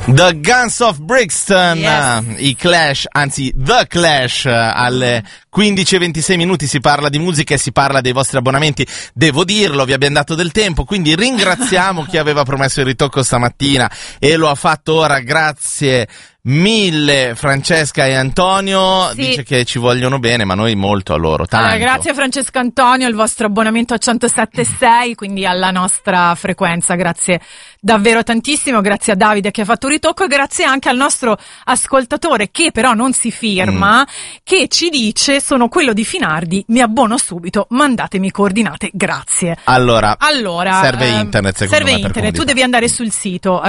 The Guns of Brixton, yes. I Clash, anzi The Clash, alle 15:26 minuti si parla di musica e si parla dei vostri abbonamenti. Devo dirlo, vi abbiamo dato del tempo, quindi ringraziamo chi aveva promesso il ritocco stamattina e lo ha fatto ora. Grazie mille Francesca e Antonio. Sì. Dice che ci vogliono bene, ma noi molto a loro, tanto. Allora, grazie a Francesca e Antonio, il vostro abbonamento a 107.6, quindi alla nostra frequenza, grazie davvero tantissimo, grazie a Davide che ha fatto un ritocco e grazie anche al nostro ascoltatore che però non si firma, che ci dice: sono quello di Finardi, mi abbono subito, mandatemi coordinate, grazie. Allora serve serve internet, secondo me, per internet, tu comodità. devi andare sul sito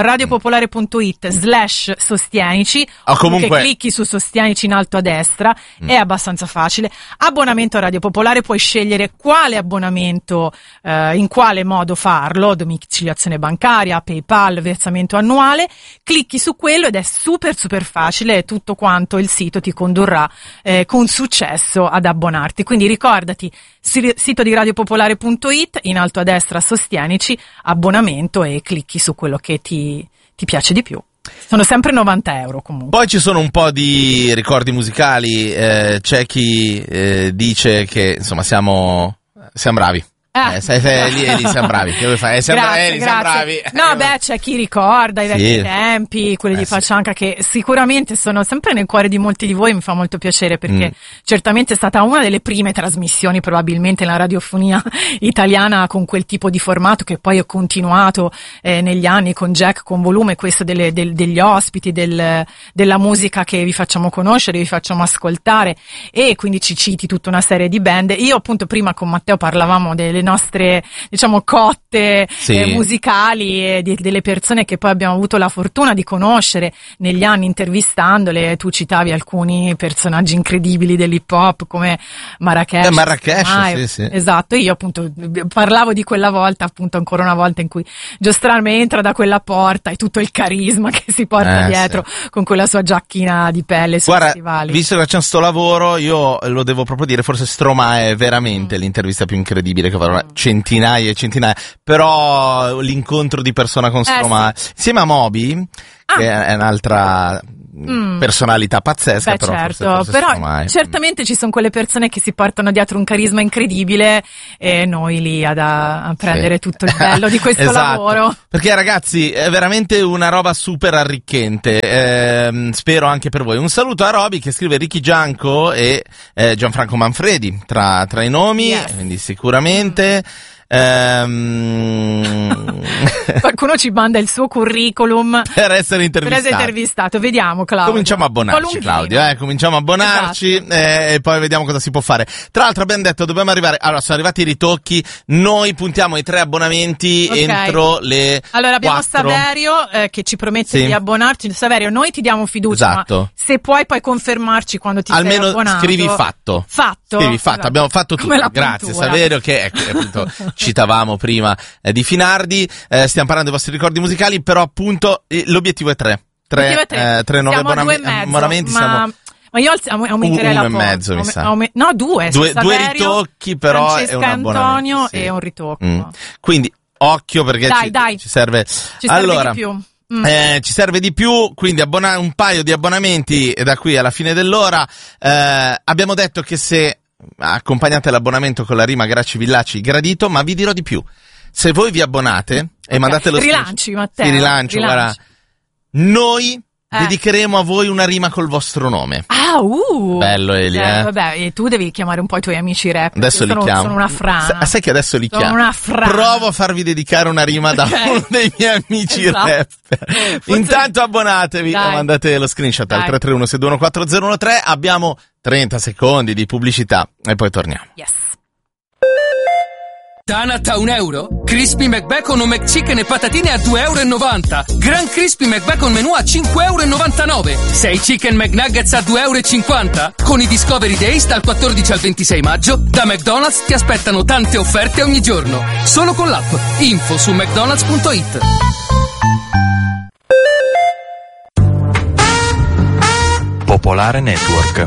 radiopopolare.it/sostienici O comunque clicchi su sostienici in alto a destra, è abbastanza facile. Abbonamento a Radio Popolare, puoi scegliere quale abbonamento, in quale modo farlo, domiciliazione bancaria, PayPal, versamento annuale, clicchi su quello ed è super facile e tutto quanto il sito ti condurrà con successo ad abbonarti. Quindi ricordati, sito di radiopopolare.it, in alto a destra sostienici, abbonamento e clicchi su quello che ti piace di più. Sono sempre 90 euro comunque. poi ci sono un po' di ricordi musicali, c'è chi dice che insomma siamo bravi. Lì siamo bravi. Che vuoi fare? Siamo bravi. No, c'è chi ricorda i vecchi Sì. tempi, quelli di Faccianca, che sicuramente sono sempre nel cuore di molti di voi. Mi fa molto piacere perché certamente è stata una delle prime trasmissioni probabilmente nella radiofonia italiana con quel tipo di formato, che poi è continuato negli anni con Jack, con Volume, questo degli ospiti, della musica che vi facciamo conoscere, vi facciamo ascoltare, e quindi ci citi tutta una serie di band. Io appunto prima con Matteo parlavamo delle nostre, diciamo, cotte musicali e delle persone che poi abbiamo avuto la fortuna di conoscere negli anni intervistandole. Tu citavi alcuni personaggi incredibili dell'hip hop come Marrakesh. Sì. Esatto, io appunto parlavo di quella volta, appunto ancora una volta in cui Giostrame entra da quella porta e tutto il carisma che si porta dietro con quella sua giacchina di pelle sui stivali. Visto che c'è sto lavoro, io lo devo proprio dire, forse Stromae è veramente l'intervista più incredibile che farò. Centinaia e centinaia, però l'incontro di persona con Stromae insieme a Moby, che è un'altra personalità pazzesca. Però certo, forse però Stromae. certamente ci sono quelle persone che si portano dietro un carisma incredibile e noi lì a prendere tutto il bello di questo lavoro. Perché ragazzi è veramente una roba super arricchente, spero anche per voi. Un saluto a Roby che scrive Ricky Gianco e Gianfranco Manfredi tra i nomi, quindi sicuramente. Qualcuno ci manda il suo curriculum per essere intervistato. Vediamo, Claudio. Cominciamo a abbonarci, Claudio, cominciamo a abbonarci, e poi vediamo cosa si può fare. Tra l'altro abbiamo detto dobbiamo arrivare, allora sono arrivati i ritocchi, noi puntiamo i 3 abbonamenti entro le 4. Allora abbiamo Saverio che ci promette di abbonarci. Saverio, noi ti diamo fiducia, ma se puoi confermarci quando ti sei abbonato. Almeno scrivi fatto. Scrivi fatto, esatto. Abbiamo fatto tutto. Grazie Saverio, che appunto citavamo prima di Finardi. Stiamo parlando dei vostri ricordi musicali, però appunto l'obiettivo è 3 nuovi abbonamenti. Ma io aumenterei la 1,5 mi sa. No, 2 due ritocchi, però Francesca è un abbonamento. Antonio e un ritocco. Quindi occhio, perché ci serve. Allora, di più. Ci serve di più, quindi un paio di abbonamenti da qui alla fine dell'ora. Abbiamo detto che se accompagnate l'abbonamento con la rima Gracci Villacci, gradito, ma vi dirò di più. Se voi vi abbonate e mandate lo rilanci, Matteo. Rilancio. Guarda, noi dedicheremo a voi una rima col vostro nome. Bello, Eli, Vabbè, e tu devi chiamare un po' i tuoi amici rap. Adesso li chiamo. Sono una frana. Sai che adesso li chiamo? Sono una frana. Provo a farvi dedicare una rima da uno dei miei amici rap. Intanto abbonatevi e mandate lo screenshot al 331 621 4013. Abbiamo 30 secondi di pubblicità e poi torniamo. Tanat a €1, Crispy McBacon o McChicken e patatine a €2,90 €, Gran Crispy McBacon menù a €5,99 €, 6 Chicken McNuggets a €2,50 €. Con i Discovery Days dal 14 al 26 maggio, da McDonald's ti aspettano tante offerte ogni giorno. Solo con l'app. Info su mcdonalds.it. Popolare Network.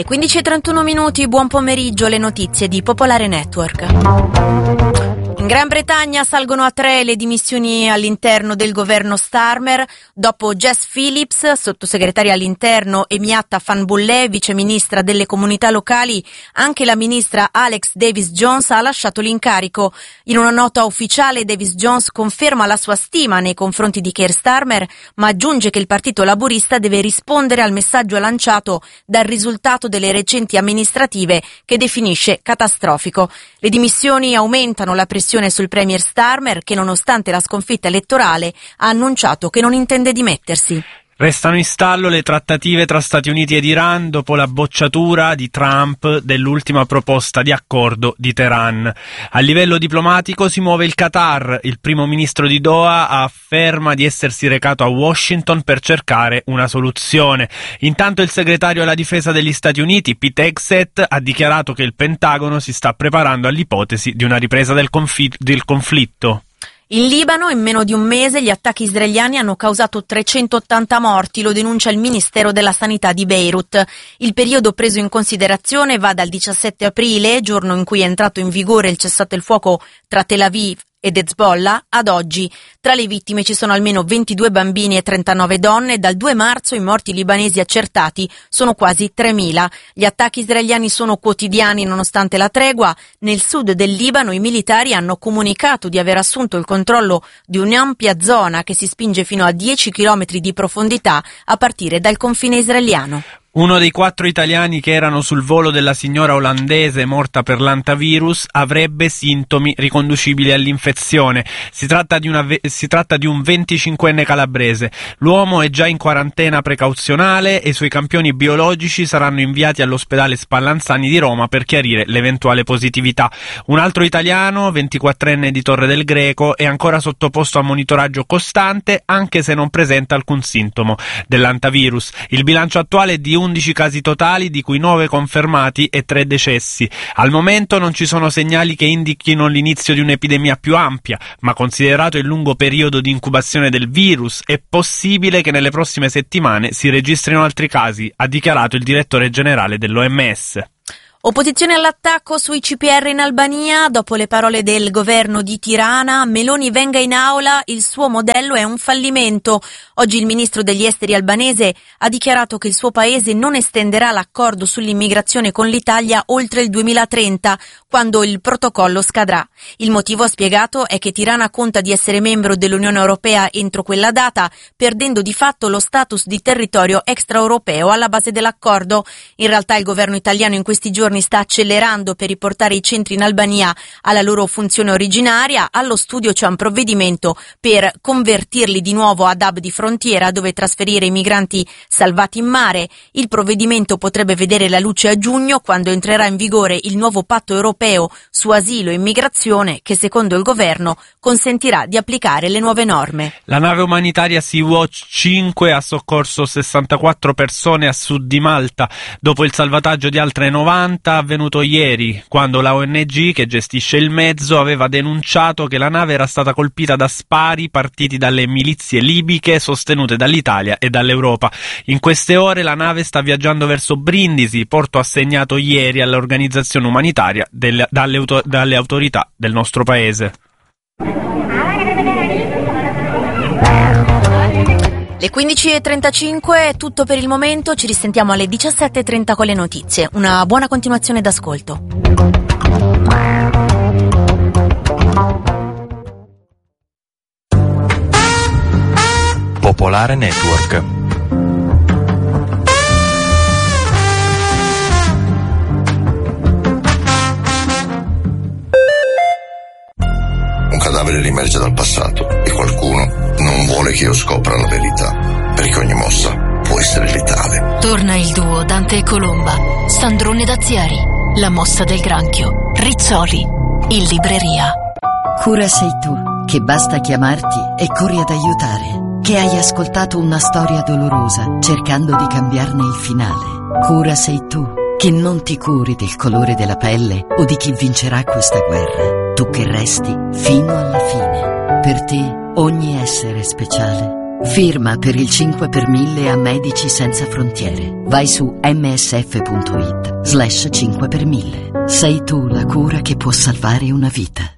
15:31, buon pomeriggio, le notizie di Popolare Network. In Gran Bretagna salgono a 3 le dimissioni all'interno del governo Starmer. Dopo Jess Phillips, sottosegretaria all'interno, e Miatta Fanbulleh, viceministra delle comunità locali, anche la ministra Alex Davis-Jones ha lasciato l'incarico. In una nota ufficiale Davis-Jones conferma la sua stima nei confronti di Keir Starmer, ma aggiunge che il Partito Laburista deve rispondere al messaggio lanciato dal risultato delle recenti amministrative che definisce catastrofico. Le dimissioni aumentano la pressione sul premier Starmer, che nonostante la sconfitta elettorale ha annunciato che non intende dimettersi. Restano in stallo le trattative tra Stati Uniti ed Iran dopo la bocciatura di Trump dell'ultima proposta di accordo di Teheran. A livello diplomatico si muove il Qatar. Il primo ministro di Doha afferma di essersi recato a Washington per cercare una soluzione. Intanto il segretario alla difesa degli Stati Uniti, Pete Hegseth, ha dichiarato che il Pentagono si sta preparando all'ipotesi di una ripresa del conflitto. In Libano, in meno di un mese, gli attacchi israeliani hanno causato 380 morti, lo denuncia il Ministero della Sanità di Beirut. Il periodo preso in considerazione va dal 17 aprile, giorno in cui è entrato in vigore il cessate il fuoco tra Tel Aviv ed Hezbollah, ad oggi. Tra le vittime ci sono almeno 22 bambini e 39 donne. Dal 2 marzo i morti libanesi accertati sono quasi 3.000. Gli attacchi israeliani sono quotidiani nonostante la tregua. Nel sud del Libano i militari hanno comunicato di aver assunto il controllo di un'ampia zona che si spinge fino a 10 chilometri di profondità a partire dal confine israeliano. Uno dei 4 italiani che erano sul volo della signora olandese morta per l'antavirus avrebbe sintomi riconducibili all'infezione. Si tratta di un 25enne calabrese. L'uomo è già in quarantena precauzionale e i suoi campioni biologici saranno inviati all'ospedale Spallanzani di Roma per chiarire l'eventuale positività. Un altro italiano, 24enne di Torre del Greco, è ancora sottoposto a monitoraggio costante anche se non presenta alcun sintomo dell'antavirus. Il bilancio attuale è di 11 casi totali, di cui 9 confermati e 3 decessi. Al momento non ci sono segnali che indichino l'inizio di un'epidemia più ampia, ma considerato il lungo periodo di incubazione del virus, è possibile che nelle prossime settimane si registrino altri casi, ha dichiarato il direttore generale dell'OMS. Opposizione all'attacco sui CPR in Albania. Dopo le parole del governo di Tirana, Meloni venga in aula, il suo modello è un fallimento. Oggi il ministro degli esteri albanese ha dichiarato che il suo paese non estenderà l'accordo sull'immigrazione con l'Italia oltre il 2030, quando il protocollo scadrà. Il motivo, ha spiegato, è che Tirana conta di essere membro dell'Unione Europea entro quella data, perdendo di fatto lo status di territorio extraeuropeo alla base dell'accordo. In realtà il governo italiano in questi giorni sta accelerando per riportare i centri in Albania alla loro funzione originaria. Allo studio c'è un provvedimento per convertirli di nuovo ad hub di frontiera dove trasferire i migranti salvati in mare. Il provvedimento potrebbe vedere la luce a giugno, quando entrerà in vigore il nuovo patto europeo su asilo e immigrazione, che secondo il governo consentirà di applicare le nuove norme. La nave umanitaria Sea-Watch 5 ha soccorso 64 persone a sud di Malta dopo il salvataggio di altre 90 avvenuto ieri, quando la ONG che gestisce il mezzo aveva denunciato che la nave era stata colpita da spari partiti dalle milizie libiche sostenute dall'Italia e dall'Europa. In queste ore la nave sta viaggiando verso Brindisi, porto assegnato ieri all'organizzazione umanitaria dalle autorità del nostro paese. Le 15:35 è tutto per il momento, ci risentiamo alle 17:30 con le notizie. Una buona continuazione d'ascolto. Popolare Network. Un cadavere riemerge dal passato e qualcuno non vuole che io scopra la verità, perché ogni mossa può essere letale. Torna il duo Dante e Colomba, Sandrone Dazieri, La mossa del granchio, Rizzoli, in libreria. Cura sei tu, che basta chiamarti e corri ad aiutare, che hai ascoltato una storia dolorosa cercando di cambiarne il finale. Cura sei tu, che non ti curi del colore della pelle o di chi vincerà questa guerra, tu che resti fino alla fine. Per te ogni essere è speciale, Firma per il 5 per 1000 a Medici Senza Frontiere. Vai su msf.it/5 per 1000. Sei tu la cura che può salvare una vita.